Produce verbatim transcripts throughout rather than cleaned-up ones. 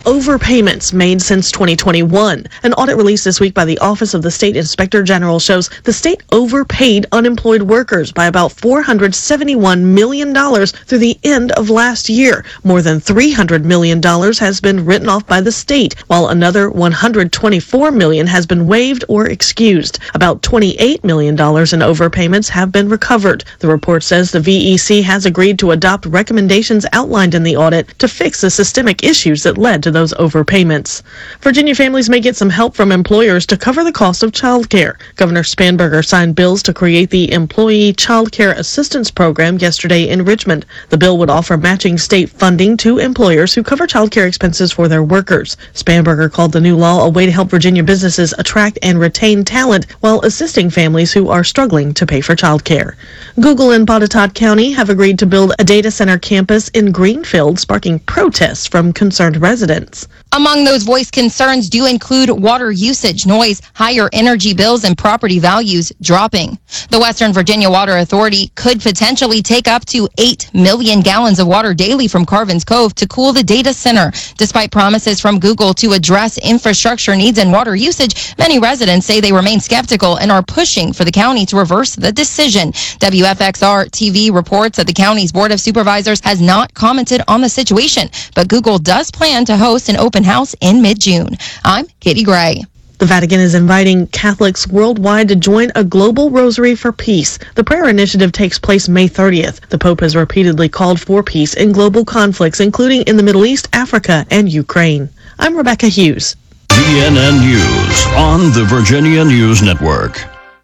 overpayments made since twenty twenty-one. An audit released this week by the Office of the State Inspector General shows the state overpaid unemployed workers by about four hundred seventy-one million dollars through the end of last year. More than three hundred million dollars has been written off by the state, while another one hundred twenty-four million dollars has been waived or excused. About twenty-eight million dollars in overpayments have been recovered. The report says the V E C has agreed to adopt recommendations outlined in the audit to fix the systemic issues that led to those overpayments. Virginia families may get some help from employers to cover the cost of child care. Governor Spanberger signed bills to create the Employee Child Care Assistance Program yesterday in Richmond. The bill would offer matching state funding to employers who cover child care expenses for their workers. Spanberger called the new law a way to help Virginia businesses attract and retain talent while assisting families who are struggling to pay for child care. Google and Botetourt County have agreed to build a data center campus in Greenfield, sparking protests from concerned residents. Among those voiced concerns do include water usage, noise, higher energy bills, and property values dropping. The Western Virginia Water Authority could potentially take up to eight million gallons of water daily from Carvin's Cove to cool the data center. Despite promises from Google to address infrastructure needs and water usage, many residents say they remain skeptical and are pushing for the county to reverse the decision. W F X R T V reports that the county's Board of Supervisors has not commented on the situation, but Google does plan to host an open house in mid-June. I'm Katie Gray. The Vatican is inviting Catholics worldwide to join a global rosary for peace. The prayer initiative takes place May thirtieth. The Pope has repeatedly called for peace in global conflicts, including in the Middle East, Africa, and Ukraine. I'm Rebecca Hughes. V N N News on the Virginia News Network.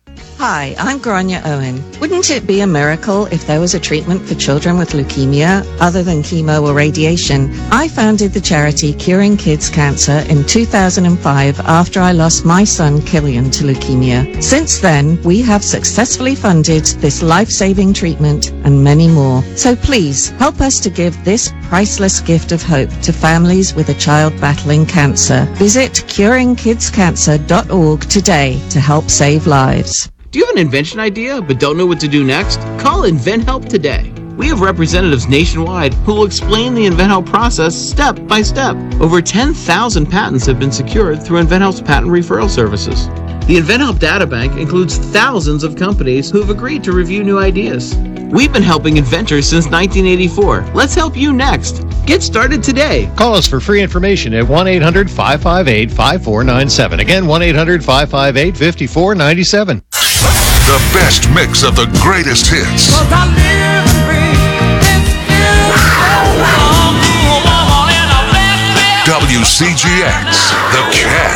Hi, I'm Grania Owen. Wouldn't it be a miracle if there was a treatment for children with leukemia other than chemo or radiation? I founded the charity Curing Kids Cancer in two thousand five after I lost my son Killian to leukemia. Since then, we have successfully funded this life-saving treatment and many more. So please, help us to give this priceless gift of hope to families with a child battling cancer. Visit curing kids cancer dot org today to help save lives. Do you have an invention idea but don't know what to do next? Call InventHelp today. We have representatives nationwide who will explain the InventHelp process step by step. Over ten thousand patents have been secured through InventHelp's patent referral services. The InventHelp Databank includes thousands of companies who have agreed to review new ideas. We've been helping inventors since nineteen eighty-four. Let's help you next. Get started today. Call us for free information at one eight hundred five five eight five four nine seven. Again, one eight hundred five five eight five four nine seven. The best mix of the greatest hits. W C G X, The Cat.